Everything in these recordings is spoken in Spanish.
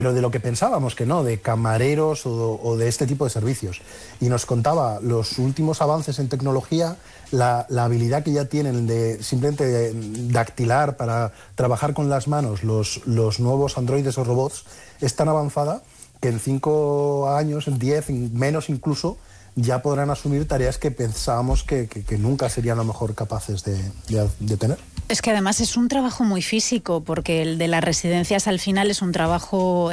pero de lo que pensábamos que no, de camareros o de este tipo de servicios. Y nos contaba los últimos avances en tecnología, la habilidad que ya tienen de simplemente dactilar para trabajar con las manos los nuevos androides o robots, es tan avanzada que en 5 años, en 10, menos incluso, ya podrán asumir tareas que pensábamos que nunca serían a lo mejor capaces de tener. Es que además es un trabajo muy físico, porque el de las residencias al final es un trabajo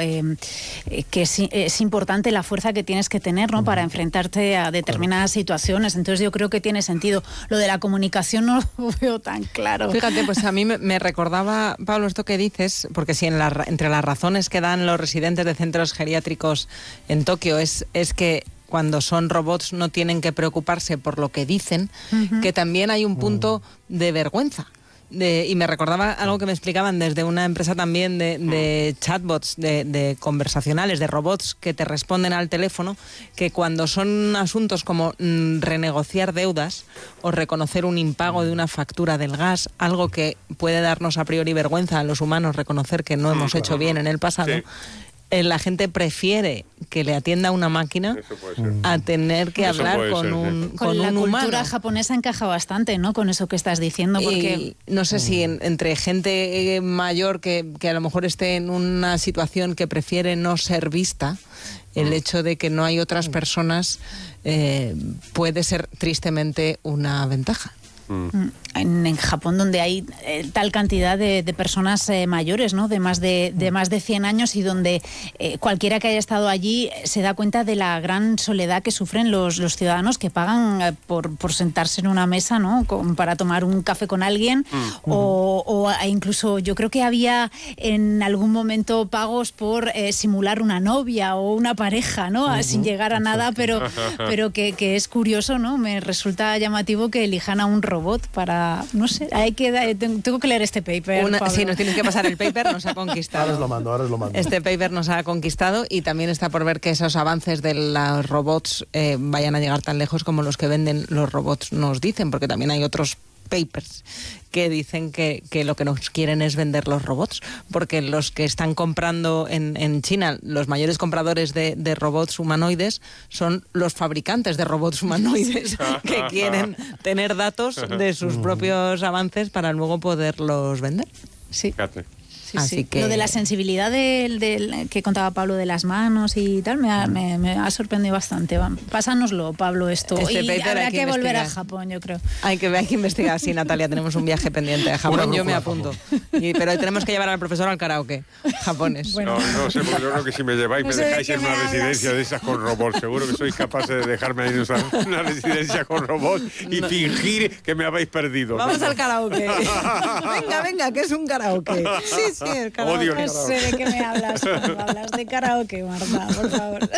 que es importante la fuerza que tienes que tener, ¿no? Para enfrentarte a determinadas situaciones. Entonces yo creo que tiene sentido. Lo de la comunicación no lo veo tan claro. Fíjate, pues a mí me recordaba, Pablo, esto que dices, porque si entre las razones que dan los residentes de centros geriátricos en Tokio es que cuando son robots no tienen que preocuparse por lo que dicen, que también hay un punto de vergüenza. Y me recordaba algo que me explicaban desde una empresa también de chatbots, de conversacionales, de robots que te responden al teléfono, que cuando son asuntos como renegociar deudas o reconocer un impago de una factura del gas, algo que puede darnos a priori vergüenza a los humanos reconocer que no hemos hecho bien en el pasado, sí. La gente prefiere que le atienda una máquina a tener que hablar con un la humano. La cultura japonesa encaja bastante, ¿no? Con eso que estás diciendo, porque no sé si entre gente mayor que a lo mejor esté en una situación que prefiere no ser vista, el hecho de que no hay otras personas puede ser tristemente una ventaja. En Japón, donde hay tal cantidad de personas mayores, ¿no? De más de 100 años, y donde cualquiera que haya estado allí se da cuenta de la gran soledad que sufren los ciudadanos que pagan por sentarse en una mesa, ¿no? Para tomar un café con alguien, o incluso yo creo que había en algún momento pagos por simular una novia o una pareja, ¿no? Sin llegar a nada, pero que es curioso, ¿no? Me resulta llamativo que elijan a un robot para, no sé, tengo que leer este paper. Sí, nos tienes que pasar el paper, nos ha conquistado. Ahora os lo mando. Este paper nos ha conquistado, y también está por ver que esos avances de los robots vayan a llegar tan lejos como los que venden los robots nos dicen, porque también hay otros papers que dicen que lo que nos quieren es vender los robots, porque los que están comprando en China, los mayores compradores de robots humanoides son los fabricantes de robots humanoides que quieren tener datos de sus propios avances para luego poderlos vender. Sí. Sí, así sí. que... Lo de la sensibilidad que contaba Pablo de las manos y tal me ha sorprendido bastante. Pásanoslo, Pablo, esto. Y habrá que volver a Japón, yo creo. Hay que investigar. Sí, Natalia, tenemos un viaje pendiente a Japón. Yo me apunto. Pero tenemos que llevar al profesor al karaoke japonés. Bueno. No sé, porque yo creo que si me lleváis me dejáis en una residencia de esas con robots. Seguro que sois capaces de dejarme en una residencia con robots y fingir que me habéis perdido. Vamos al karaoke. Venga, que es un karaoke. Sí, el karaoke. Odio el karaoke. No sé de qué me hablas cuando hablas de karaoke, Marta, por favor.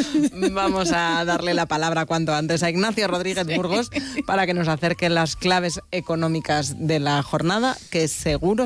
Vamos a darle la palabra cuanto antes a Ignacio Rodríguez Burgos para que nos acerque las claves económicas de la jornada, que seguro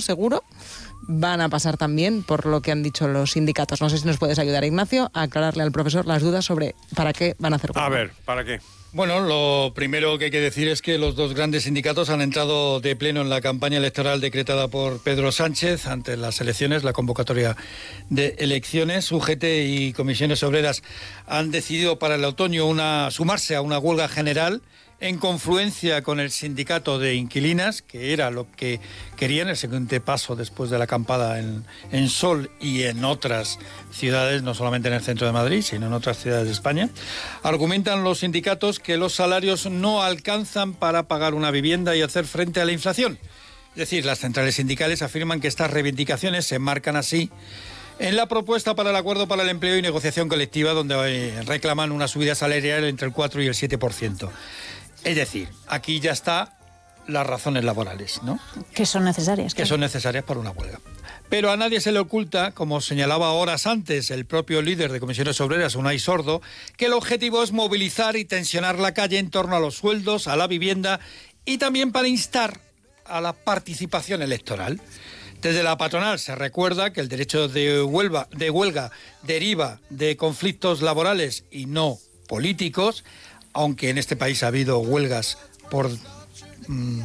van a pasar también por lo que han dicho los sindicatos. No sé si nos puedes ayudar, Ignacio, a aclararle al profesor las dudas sobre para qué van a hacer huelga. A ver, ¿para qué? Bueno, lo primero que hay que decir es que los dos grandes sindicatos han entrado de pleno en la campaña electoral decretada por Pedro Sánchez ante las elecciones, la convocatoria de elecciones. UGT y comisiones obreras han decidido para el otoño sumarse a una huelga general en confluencia con el sindicato de inquilinas, que era lo que querían, el siguiente paso después de la acampada en Sol y en otras ciudades, no solamente en el centro de Madrid, sino en otras ciudades de España. Argumentan los sindicatos que los salarios no alcanzan para pagar una vivienda y hacer frente a la inflación. Es decir, las centrales sindicales afirman que estas reivindicaciones se enmarcan así en la propuesta para el Acuerdo para el Empleo y Negociación Colectiva, donde reclaman una subida salarial entre el 4 y el 7%. Es decir, aquí ya está las razones laborales, ¿no? Que son necesarias. Que son necesarias para una huelga. Pero a nadie se le oculta, como señalaba horas antes el propio líder de Comisiones Obreras, Unai Sordo, que el objetivo es movilizar y tensionar la calle en torno a los sueldos, a la vivienda y también para instar a la participación electoral. Desde la patronal se recuerda que el derecho de huelga deriva de conflictos laborales y no políticos, aunque en este país ha habido huelgas por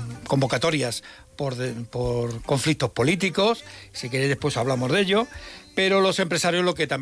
convocatorias por conflictos políticos, si queréis después hablamos de ello, Pero los empresarios lo que también